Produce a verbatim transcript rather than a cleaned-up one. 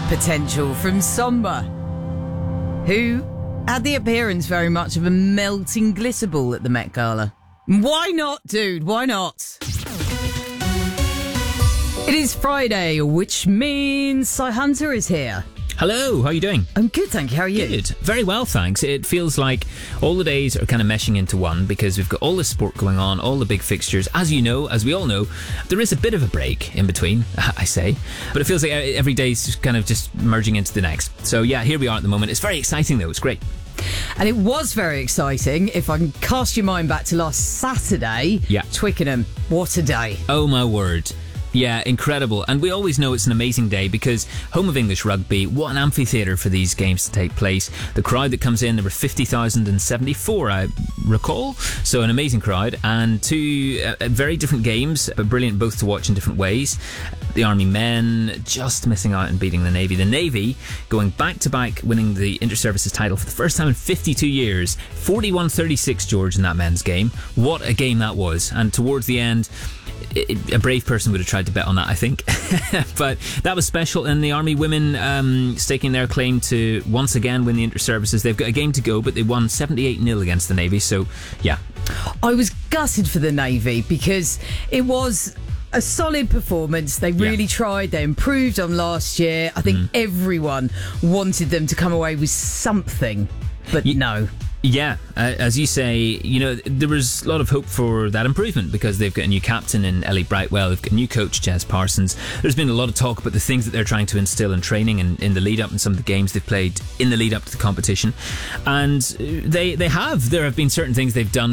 potential from Somber, who had the appearance very much of a melting glitter ball at the Met Gala. Why not, dude? Why not? It is Friday, which means Cy Hunter is here. Hello, how are you doing? I'm good, thank you. How are you? Good. Very well, thanks. It feels like all the days are kind of meshing into one because we've got all the sport going on, all the big fixtures. As you know, as we all know, there is a bit of a break in between, I say. But it feels like every day's just kind of just merging into the next. So yeah, here we are at the moment. It's very exciting though, it's great. And it was very exciting. If I can cast your mind back to last Saturday, yeah. Twickenham, what a day. Oh my word. Yeah, incredible. And we always know it's an amazing day because home of English rugby, what an amphitheatre for these games to take place. The crowd that comes in, there were fifty thousand seventy-four, I recall. So an amazing crowd. And two uh, very different games, but brilliant both to watch in different ways. The Army men just missing out and beating the Navy. The Navy going back-to-back, winning the Inter-Services title for the first time in fifty-two years. forty-one thirty-six, George, in that men's game. What a game that was. And towards the end, It, a brave person would have tried to bet on that, I think. But that was special. And the Army women um, staking their claim to once again win the Inter-Services. They've got a game to go, but they won seventy-eight nil against the Navy. So, yeah. I was gutted for the Navy because it was a solid performance. They really yeah. tried. They improved on last year. I think mm. everyone wanted them to come away with something, but y- no. Yeah, uh, as you say, you know, there was a lot of hope for that improvement because they've got a new captain in Ellie Brightwell, they've got a new coach, Jez Parsons. There's been a lot of talk about the things that they're trying to instill in training and in the lead up and some of the games they've played in the lead up to the competition. And they, they have. There have been certain things they've done